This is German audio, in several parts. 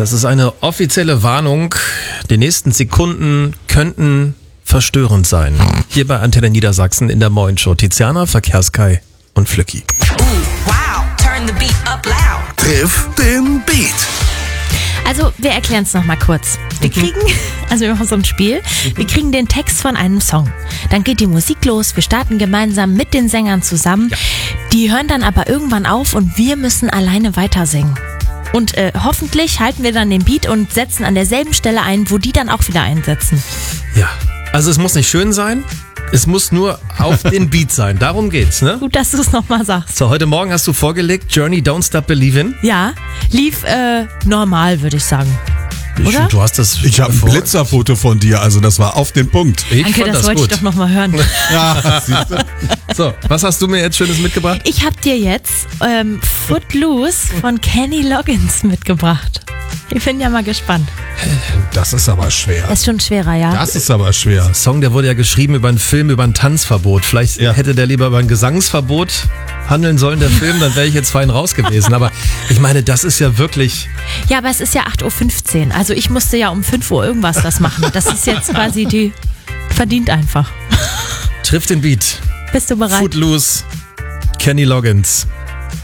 Das ist eine offizielle Warnung. Die nächsten Sekunden könnten verstörend sein. Hier bei Antenne Niedersachsen in der Moin Show. Tiziana, Verkehrskai und Flücki. Wow, turn the beat up loud. Triff den Beat. Also, wir erklären es nochmal kurz. Wir machen so ein Spiel. Wir kriegen den Text von einem Song. Dann geht die Musik los. Wir starten gemeinsam mit den Sängern zusammen. Ja. Die hören dann aber irgendwann auf und wir müssen alleine weiter singen. Und hoffentlich halten wir dann den Beat und setzen an derselben Stelle ein, wo die dann auch wieder einsetzen. Ja, also es muss nicht schön sein. Es muss nur auf den Beat sein. Darum geht's, ne? Gut, dass du es nochmal sagst. So, heute Morgen hast du vorgelegt, Journey, Don't Stop Believin'. Ja, lief normal, würde ich sagen. Oder? Du hast das. Ich habe ein Blitzerfoto von dir, also das war auf den Punkt. Ich Danke, fand das wollte gut. ich doch nochmal hören. Ja, siehst du? So, was hast du mir jetzt Schönes mitgebracht? Ich habe dir jetzt Footloose von Kenny Loggins mitgebracht. Ich bin ja mal gespannt. Das ist aber schwer. Das ist schon schwerer, ja. Das ist aber schwer. Der Song, der wurde ja geschrieben über einen Film, über ein Tanzverbot. Vielleicht hätte der lieber über ein Gesangsverbot handeln sollen, der Film, dann wäre ich jetzt fein raus gewesen. Aber ich meine, das ist ja wirklich... Ja, aber es ist ja 8.15 Uhr. Also ich musste ja um 5 Uhr irgendwas das machen. Das ist jetzt quasi die... Verdient einfach. Trifft den Beat. Bist du bereit? Footloose, Kenny Loggins.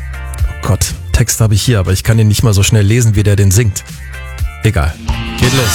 Oh Gott, Text habe ich hier, aber ich kann ihn nicht mal so schnell lesen, wie der den singt. Egal. Geht los.